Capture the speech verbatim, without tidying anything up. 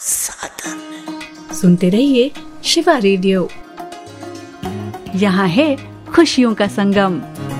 साधन है। सुनते रहिए शिवा रेडियो, यहाँ है खुशियों का संगम।